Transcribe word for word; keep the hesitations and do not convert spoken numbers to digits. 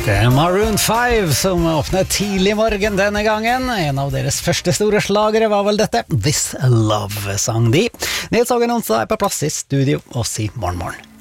Det er Maroon five som åpnet tidlig morgen denne gangen. En av deres første store slagere var vel dette. This Love sang de. Nils Ågen Onsdag er på plass i studio og si morgen morgen.